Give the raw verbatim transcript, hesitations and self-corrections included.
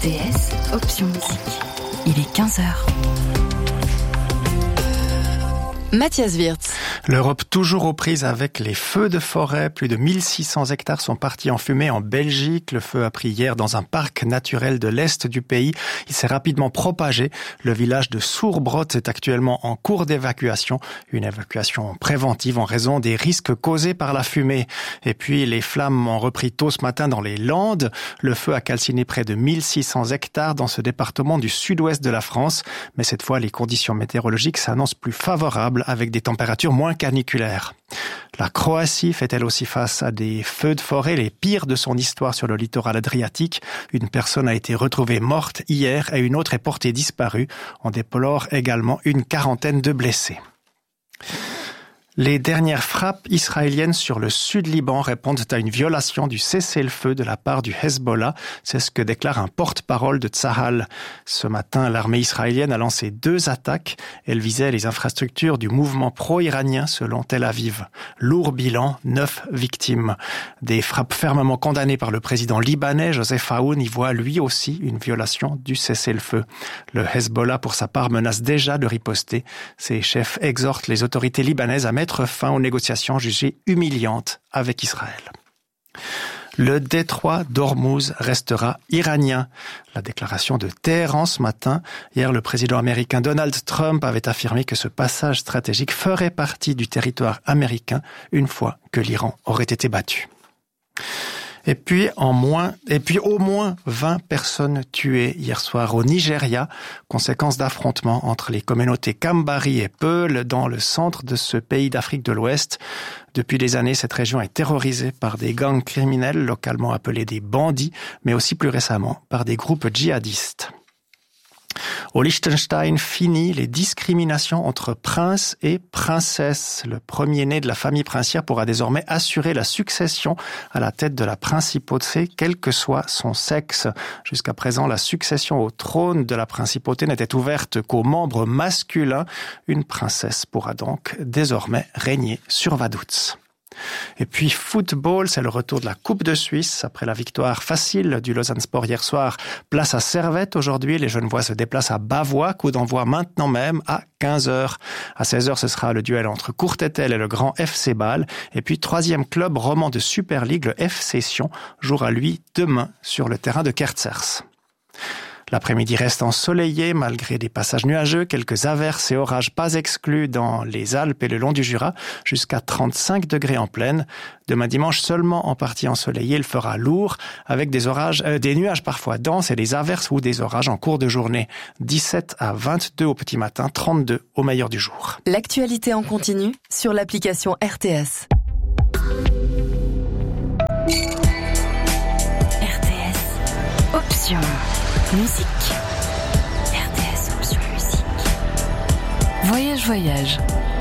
T S, option musique. Il est quinze heures. Mathias Wirtz. L'Europe toujours aux prises avec les feux de forêt. Plus de mille six cents hectares sont partis en fumée en Belgique. Le feu a pris hier dans un parc naturel de l'Est du pays. Il s'est rapidement propagé. Le village de Sourbrot est actuellement en cours d'évacuation. Une évacuation préventive en raison des risques causés par la fumée. Et puis les flammes ont repris tôt ce matin dans les Landes. Le feu a calciné près de mille six cents hectares dans ce département du sud-ouest de la France. Mais cette fois, les conditions météorologiques s'annoncent plus favorables avec des températures moins caniculaires. La Croatie fait elle aussi face à des feux de forêt, les pires de son histoire sur le littoral adriatique. Une personne a été retrouvée morte hier et une autre est portée disparue. On déplore également une quarantaine de blessés. Les dernières frappes israéliennes sur le sud-Liban répondent à une violation du cessez-le-feu de la part du Hezbollah. C'est ce que déclare un porte-parole de Tsahal. Ce matin, l'armée israélienne a lancé deux attaques. Elle visait les infrastructures du mouvement pro-iranien selon Tel Aviv. Lourd bilan, neuf victimes. Des frappes fermement condamnées par le président libanais, Joseph Aoun, y voit lui aussi une violation du cessez-le-feu. Le Hezbollah, pour sa part, menace déjà de riposter. Ses chefs exhortent les autorités libanaises à mettre mettre fin aux négociations jugées humiliantes avec Israël. Le détroit d'Ormuz restera iranien. La déclaration de Téhéran ce matin. Hier, le président américain Donald Trump avait affirmé que ce passage stratégique ferait partie du territoire américain une fois que l'Iran aurait été battu. Et puis, en moins, et puis au moins vingt personnes tuées hier soir au Nigeria, conséquence d'affrontements entre les communautés Kambari et Peul dans le centre de ce pays d'Afrique de l'Ouest. Depuis des années, cette région est terrorisée par des gangs criminels localement appelés des bandits, mais aussi plus récemment par des groupes djihadistes. Au Liechtenstein, fini les discriminations entre princes et princesses. Le premier-né de la famille princière pourra désormais assurer la succession à la tête de la principauté, quel que soit son sexe. Jusqu'à présent, la succession au trône de la principauté n'était ouverte qu'aux membres masculins. Une princesse pourra donc désormais régner sur Vaduz. Et puis football, c'est le retour de la Coupe de Suisse. Après la victoire facile du Lausanne Sport hier soir, place à Servette aujourd'hui. Les Genevois se déplacent à Bavois, coup d'envoi maintenant même à quinze heures. À seize heures, ce sera le duel entre Courtétel et le grand F C Bâle. Et puis troisième club roman de Super League, le F C Sion, jouera lui demain sur le terrain de Kerzers. L'après-midi reste ensoleillé malgré des passages nuageux, quelques averses et orages pas exclus dans les Alpes et le long du Jura, jusqu'à trente-cinq degrés en plaine. Demain dimanche, seulement en partie ensoleillé, il fera lourd, avec des orages, euh, des nuages parfois denses et des averses ou des orages en cours de journée. dix-sept à vingt-deux au petit matin, trente-deux au meilleur du jour. L'actualité en continu sur l'application R T S. R T S, option musique. R T S, option musique. Voyage, voyage.